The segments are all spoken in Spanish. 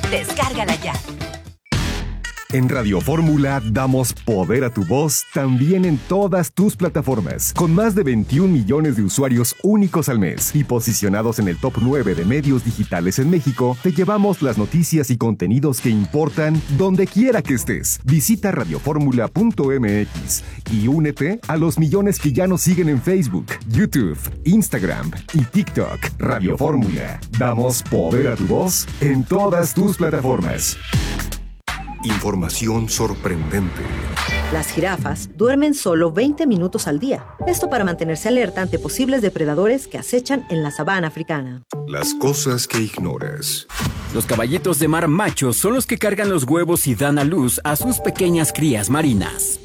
Descárgala ya. En Radio Fórmula damos poder a tu voz también en todas tus plataformas, con más de 21 millones de usuarios únicos al mes y posicionados en el top 9 de medios digitales en México. Te llevamos las noticias y contenidos que importan donde quiera que estés. Visita radioformula.mx y únete a los millones que ya nos siguen en Facebook, YouTube, Instagram y TikTok. Radio Fórmula, damos poder a tu voz en todas tus plataformas. Información sorprendente. Las jirafas duermen solo 20 minutos al día. Esto para mantenerse alerta ante posibles depredadores que acechan en la sabana africana. Las cosas que ignoras. Los caballitos de mar machos son los que cargan los huevos y dan a luz a sus pequeñas crías marinas.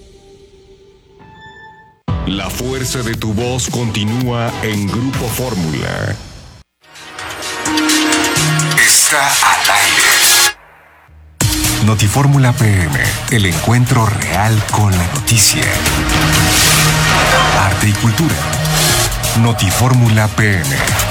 La fuerza de tu voz continúa en Grupo Fórmula. Está al aire. Notifórmula PM, el encuentro real con la noticia. Arte y cultura. Notifórmula PM.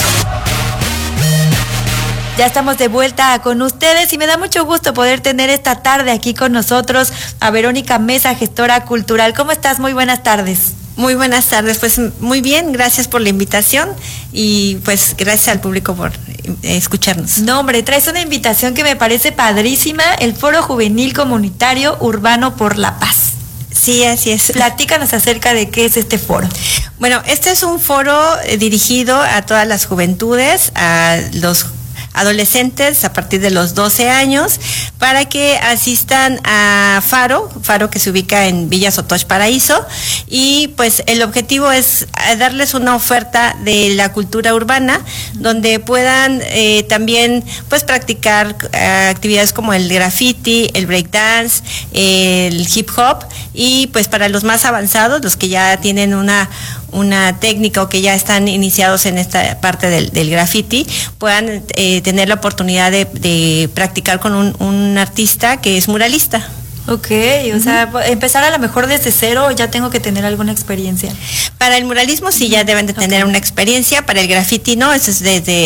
Ya estamos de vuelta con ustedes y me da mucho gusto poder tener esta tarde aquí con nosotros a Verónica Mesa, gestora cultural. ¿Cómo estás? Muy buenas tardes. Muy buenas tardes, pues muy bien, gracias por la invitación y pues gracias al público por escucharnos. No, hombre, traes una invitación que me parece padrísima, el Foro Juvenil Comunitario Urbano por la Paz. Sí, así es. Platícanos acerca de qué es este foro. Bueno, este es un foro dirigido a todas las juventudes, a los adolescentes a partir de los 12 años, para que asistan a Faro que se ubica en Villa Sotoch Paraíso, y pues el objetivo es darles una oferta de la cultura urbana, donde puedan también pues practicar actividades como el graffiti, el breakdance, el hip hop, y pues para los más avanzados, los que ya tienen una técnica o que ya están iniciados en esta parte del graffiti, puedan tener la oportunidad de practicar con un artista que es muralista. Ok, o sea, empezar a lo mejor desde cero, ya tengo que tener alguna experiencia. Para el muralismo sí ya deben de tener una experiencia, para el graffiti no, eso es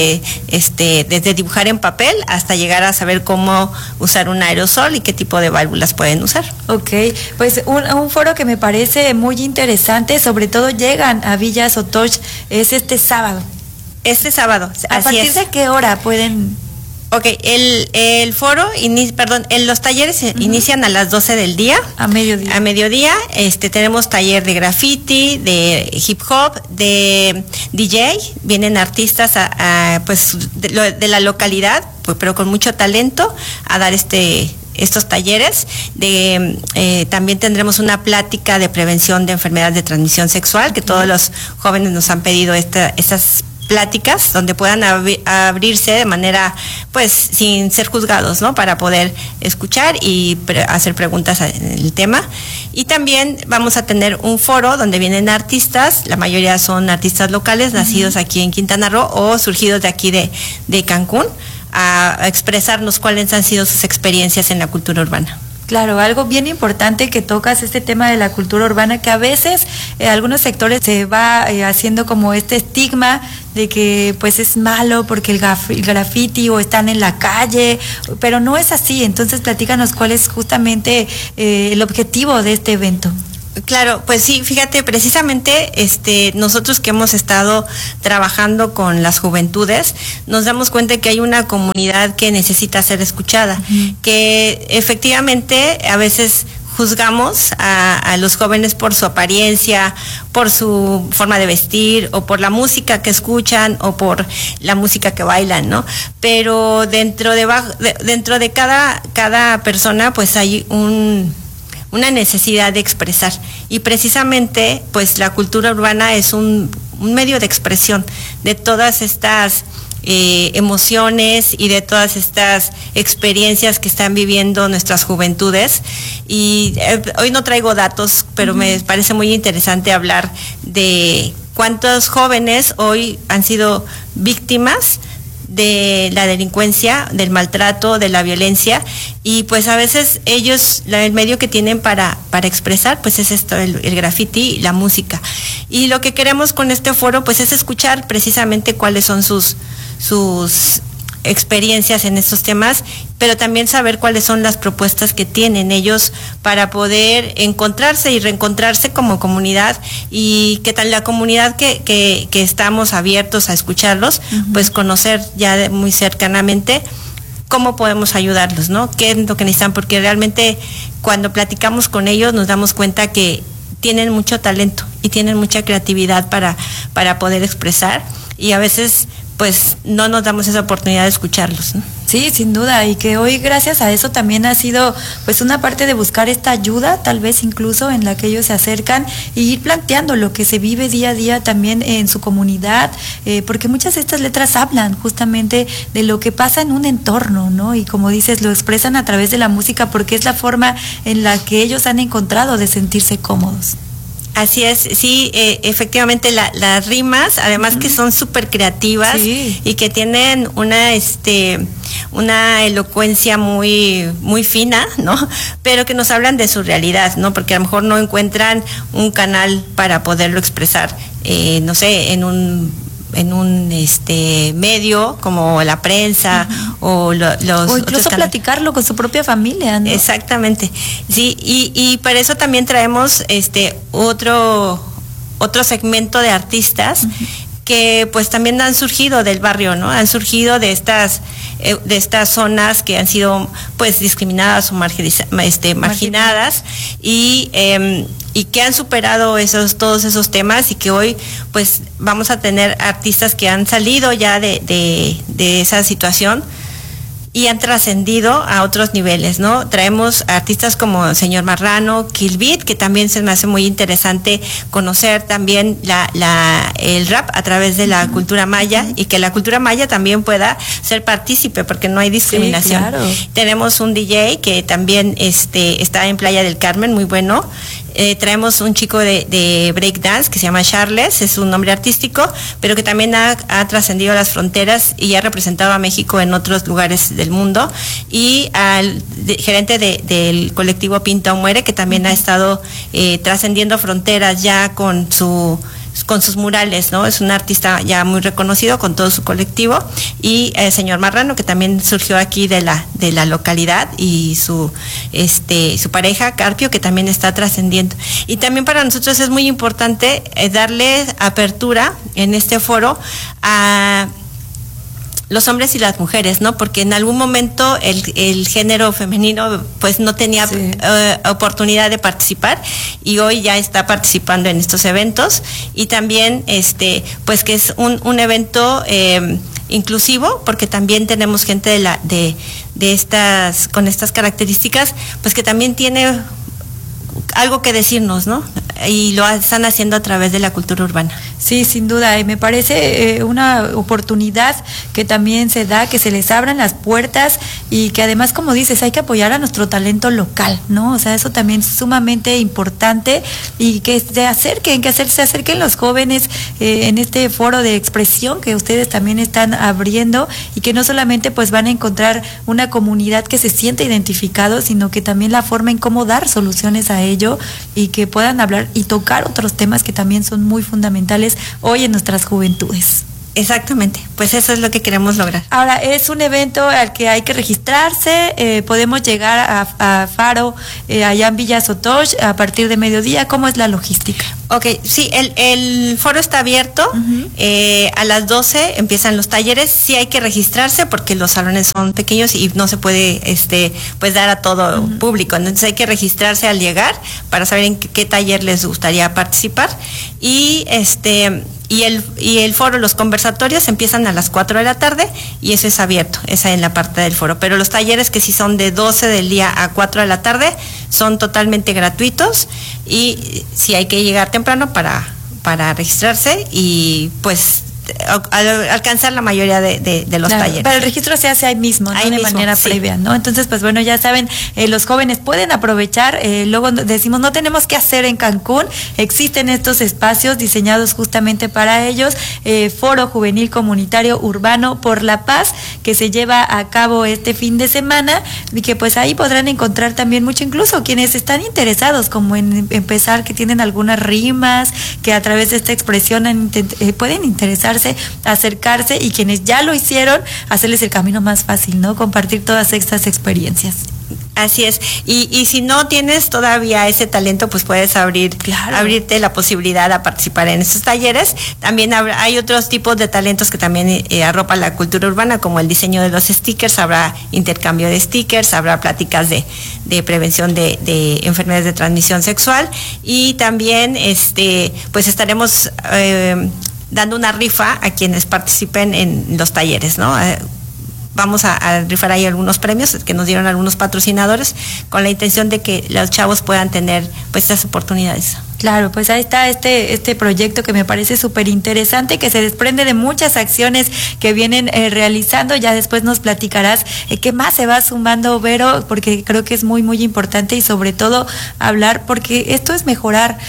desde dibujar en papel hasta llegar a saber cómo usar un aerosol y qué tipo de válvulas pueden usar. Ok, pues un foro que me parece muy interesante, sobre todo llegan a Villa Sotoch, es este sábado. Este sábado, ¿A partir de qué hora pueden...? Ok, el foro, los talleres inician a las 12 del día. A mediodía. A mediodía, tenemos taller de graffiti, de hip hop, de DJ, vienen artistas de la localidad, pues, pero con mucho talento, a dar estos talleres. También tendremos una plática de prevención de enfermedades de transmisión sexual, que todos los jóvenes nos han pedido estas pláticas donde puedan abrirse de manera pues sin ser juzgados, ¿no? Para poder escuchar y hacer preguntas en el tema. Y también vamos a tener un foro donde vienen artistas, la mayoría son artistas locales, nacidos aquí en Quintana Roo o surgidos de aquí de Cancún, a expresarnos cuáles han sido sus experiencias en la cultura urbana. Claro, algo bien importante que tocas, este tema de la cultura urbana, que a veces algunos sectores se va haciendo como este estigma de que pues es malo porque el graffiti o están en la calle, pero no es así. Entonces platícanos cuál es justamente el objetivo de este evento. Claro, pues sí, fíjate, precisamente nosotros que hemos estado trabajando con las juventudes, nos damos cuenta que hay una comunidad que necesita ser escuchada, que efectivamente a veces juzgamos a los jóvenes por su apariencia, por su forma de vestir, o por la música que escuchan, o por la música que bailan, ¿no? Pero dentro de cada persona, pues hay una necesidad de expresar, y precisamente pues la cultura urbana es un medio de expresión de todas estas emociones y de todas estas experiencias que están viviendo nuestras juventudes. Y hoy no traigo datos, pero me parece muy interesante hablar de cuántos jóvenes hoy han sido víctimas de la delincuencia, del maltrato, de la violencia, y pues a veces ellos, el medio que tienen para expresar, pues es esto, el graffiti, la música. Y lo que queremos con este foro, pues es escuchar precisamente cuáles son sus experiencias en estos temas, pero también saber cuáles son las propuestas que tienen ellos para poder encontrarse y reencontrarse como comunidad, y que tal la comunidad que estamos abiertos a escucharlos, pues conocer ya muy cercanamente cómo podemos ayudarlos, ¿no? ¿Qué es lo que necesitan? Porque realmente cuando platicamos con ellos nos damos cuenta que tienen mucho talento y tienen mucha creatividad para poder expresar, y a veces pues no nos damos esa oportunidad de escucharlos, ¿no? Sí, sin duda, y que hoy gracias a eso también ha sido pues una parte de buscar esta ayuda, tal vez incluso en la que ellos se acercan y ir planteando lo que se vive día a día también en su comunidad, porque muchas de estas letras hablan justamente de lo que pasa en un entorno, ¿no? Y como dices, lo expresan a través de la música porque es la forma en la que ellos han encontrado de sentirse cómodos. Así es, sí, efectivamente las rimas, además que son súper creativas, sí, y que tienen una elocuencia muy muy fina, ¿no? Pero que nos hablan de su realidad, ¿no? Porque a lo mejor no encuentran un canal para poderlo expresar, no sé, en un medio como la prensa, o incluso platicarlo con su propia familia, ¿no? Exactamente, sí, y para eso también traemos otro segmento de artistas que pues también han surgido del barrio, ¿no? Han surgido de estas zonas que han sido pues discriminadas o marginadas, y que han superado todos esos temas, y que hoy pues vamos a tener artistas que han salido ya de esa situación y han trascendido a otros niveles, ¿no? Traemos artistas como Señor Marrano, Kill Beat, que también se me hace muy interesante conocer también el rap a través de la cultura maya, y que la cultura maya también pueda ser partícipe, porque no hay discriminación. Sí, claro. Tenemos un DJ que también está en Playa del Carmen, muy bueno. Traemos un chico de breakdance que se llama Charles, es un nombre artístico, pero que también ha trascendido las fronteras y ha representado a México en otros lugares del mundo, y al gerente del colectivo Pinta o Muere, que también ha estado trascendiendo fronteras ya con sus murales, ¿no? Es un artista ya muy reconocido con todo su colectivo, y el Señor Marrano, que también surgió aquí de la localidad, y su pareja Carpio, que también está trascendiendo. Y también para nosotros es muy importante darle apertura en este foro a los hombres y las mujeres, ¿no? Porque en algún momento el género femenino pues no tenía oportunidad de participar, y hoy ya está participando en estos eventos, y también pues que es un evento inclusivo, porque también tenemos gente con estas características, pues que también tiene algo que decirnos, ¿no? Y lo están haciendo a través de la cultura urbana. Sí, sin duda, y me parece una oportunidad que también se da, que se les abran las puertas, y que además, como dices, hay que apoyar a nuestro talento local, ¿no? O sea, eso también es sumamente importante, y que se acerquen los jóvenes en este foro de expresión que ustedes también están abriendo, y que no solamente pues van a encontrar una comunidad que se siente identificado, sino que también la forma en cómo dar soluciones a ello, y que puedan hablar y tocar otros temas que también son muy fundamentales hoy en nuestras juventudes. Exactamente, pues eso es lo que queremos lograr. Ahora, es un evento al que hay que registrarse, podemos llegar a Faro, allá en Villa Sotoch, a partir de mediodía. ¿Cómo es la logística? Ok, sí, el foro está abierto, a las 12 empiezan los talleres. Sí hay que registrarse porque los salones son pequeños y no se puede pues dar a todo público, entonces hay que registrarse al llegar para saber en qué taller les gustaría participar, y el foro, los conversatorios empiezan a las 4 de la tarde, y eso es abierto, esa es la parte del foro, pero los talleres, que sí son de 12 del día a 4 de la tarde, son totalmente gratuitos, y sí hay que llegar temprano para registrarse y pues alcanzar la mayoría de los talleres. Pero el registro se hace ahí mismo, ¿no? De manera previa, ¿no? Entonces, pues bueno, ya saben, los jóvenes pueden aprovechar, luego decimos, no tenemos que hacer en Cancún, existen estos espacios diseñados justamente para ellos, Foro Juvenil Comunitario Urbano por la Paz, que se lleva a cabo este fin de semana, y que pues ahí podrán encontrar también mucho, incluso quienes están interesados como en empezar, que tienen algunas rimas, que a través de esta expresión pueden interesarse animarse, acercarse, y quienes ya lo hicieron, hacerles el camino más fácil, ¿no? Compartir todas estas experiencias. Así es, y si no tienes todavía ese talento, pues puedes abrirte la posibilidad a participar en estos talleres. También hay otros tipos de talentos que también arropa la cultura urbana, como el diseño de los stickers. Habrá intercambio de stickers, habrá pláticas de prevención de enfermedades de transmisión sexual, y también pues estaremos dando una rifa a quienes participen en los talleres, ¿no? Vamos a rifar ahí algunos premios que nos dieron algunos patrocinadores, con la intención de que los chavos puedan tener pues estas oportunidades. Claro, pues ahí está este proyecto que me parece súper interesante, que se desprende de muchas acciones que vienen realizando. Ya después nos platicarás qué más se va sumando, Vero, porque creo que es muy, muy importante, y sobre todo hablar, porque esto es mejorar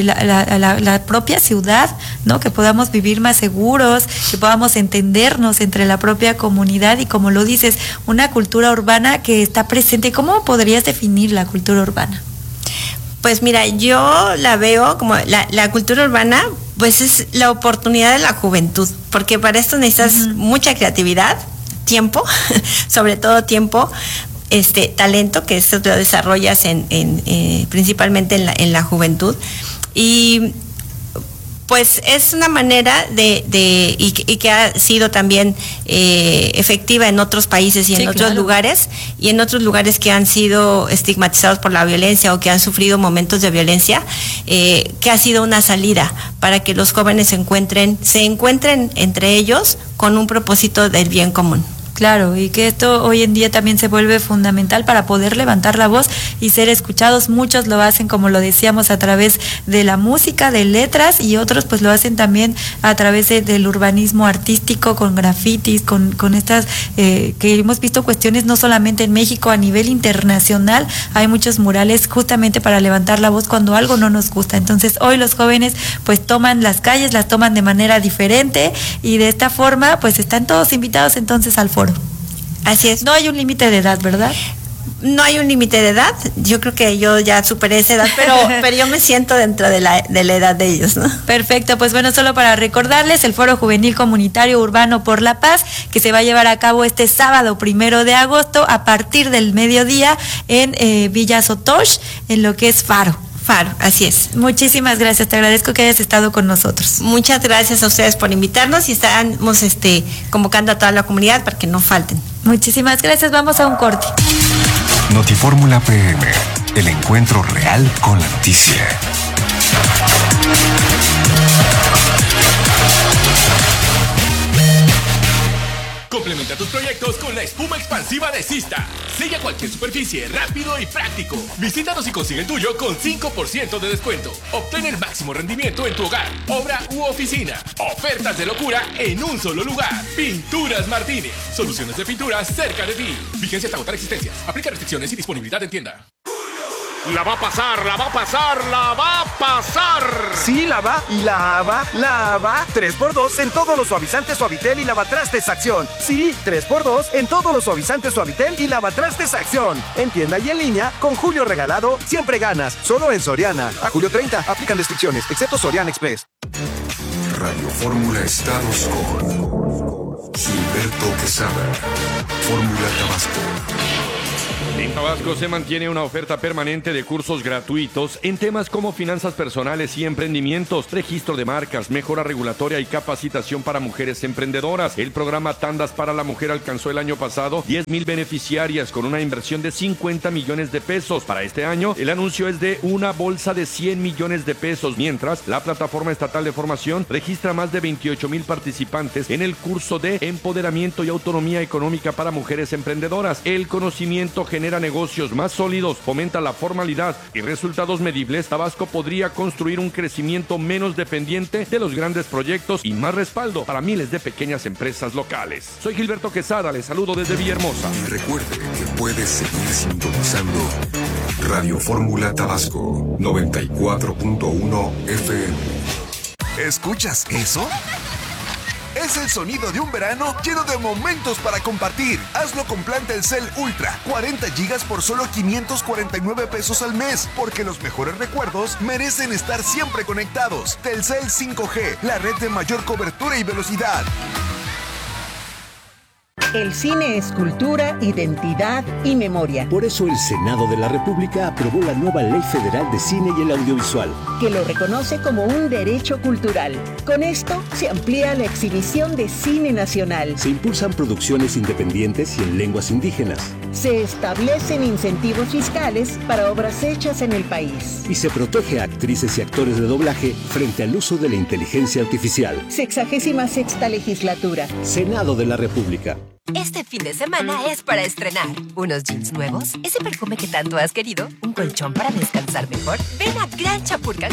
la propia ciudad, ¿no? Que podamos vivir más seguros, que podamos entendernos entre la propia comunidad, y como lo dices, una cultura urbana que está presente. ¿Cómo podrías definir la cultura urbana? Pues mira, yo la veo como la cultura urbana, pues es la oportunidad de la juventud, porque para esto necesitas mucha creatividad, tiempo, sobre todo tiempo, talento, que eso lo desarrollas principalmente en la juventud, y pues es una manera y que ha sido también efectiva en otros países y en otros lugares, y en otros lugares que han sido estigmatizados por la violencia o que han sufrido momentos de violencia, que ha sido una salida para que los jóvenes se encuentren entre ellos con un propósito del bien común. Claro, y que esto hoy en día también se vuelve fundamental para poder levantar la voz y ser escuchados. Muchos lo hacen, como lo decíamos, a través de la música, de letras, y otros pues lo hacen también a través del urbanismo artístico, con grafitis, con estas que hemos visto cuestiones no solamente en México, a nivel internacional. Hay muchos murales justamente para levantar la voz cuando algo no nos gusta. Entonces hoy los jóvenes pues toman las calles, las toman de manera diferente, y de esta forma pues están todos invitados entonces al foro. Así es. No hay un límite de edad, ¿verdad? No hay un límite de edad. Yo creo que yo ya superé esa edad, pero yo me siento dentro de la edad de ellos, ¿no? Perfecto, pues bueno, solo para recordarles, el Foro Juvenil Comunitario Urbano por la Paz, que se va a llevar a cabo este sábado 1 de agosto a partir del mediodía en Villa Sotosh, en lo que es Faro, así es. Muchísimas gracias, te agradezco que hayas estado con nosotros. Muchas gracias a ustedes por invitarnos, y estamos convocando a toda la comunidad para que no falten. Muchísimas gracias, vamos a un corte. Notifórmula PM, el encuentro real con la noticia. Complementa tus proyectos con la espuma expansiva de Sista. Sella cualquier superficie rápido y práctico. Visítanos y consigue el tuyo con 5% de descuento. Obtén el máximo rendimiento en tu hogar, obra u oficina. Ofertas de locura en un solo lugar. Pinturas Martínez. Soluciones de pinturas cerca de ti. Vigencia hasta agotar existencias. Aplica restricciones y disponibilidad en tienda. La va a pasar, la va a pasar, la va a pasar. Sí, la va. 3x2 en todos los suavizantes Suavitel y lavatrastes Acción. Sí, 3x2 en todos los suavizantes Suavitel y lavatrastes Acción. En tienda y en línea, con Julio Regalado, siempre ganas. Solo en Soriana. A julio 30, aplican restricciones, excepto Soriana Express. Radio Fórmula Estados con Gilberto Quesada. Fórmula Tabasco. En Tabasco se mantiene una oferta permanente de cursos gratuitos en temas como finanzas personales y emprendimientos, registro de marcas, mejora regulatoria y capacitación para mujeres emprendedoras. El programa Tandas para la Mujer alcanzó el año pasado 10,000 beneficiarias con una inversión de 50 millones de pesos. Para este año, el anuncio es de una bolsa de 100 millones de pesos, mientras la plataforma estatal de formación registra más de 28,000 participantes en el curso de empoderamiento y autonomía económica para mujeres emprendedoras. El conocimiento genera negocios más sólidos, fomenta la formalidad y resultados medibles. Tabasco podría construir un crecimiento menos dependiente de los grandes proyectos y más respaldo para miles de pequeñas empresas locales. Soy Gilberto Quesada, les saludo desde Villahermosa. Y recuerde que puedes seguir sintonizando Radio Fórmula Tabasco 94.1 FM. ¿Escuchas eso? Es el sonido de un verano lleno de momentos para compartir. Hazlo con plan Telcel Ultra, 40 gigas por solo 549 pesos al mes, porque los mejores recuerdos merecen estar siempre conectados. Telcel 5G, la red de mayor cobertura y velocidad. El cine es cultura, identidad y memoria. Por eso el Senado de la República aprobó la nueva Ley Federal de Cine y el Audiovisual, que lo reconoce como un derecho cultural. Con esto se amplía la exhibición de cine nacional. Se impulsan producciones independientes y en lenguas indígenas. Se establecen incentivos fiscales para obras hechas en el país. Y se protege a actrices y actores de doblaje frente al uso de la inteligencia artificial. 66ª legislatura. Senado de la República. Este fin de semana es para estrenar unos jeans nuevos, ese perfume que tanto has querido, un colchón para descansar mejor. Ven a Gran Chapurca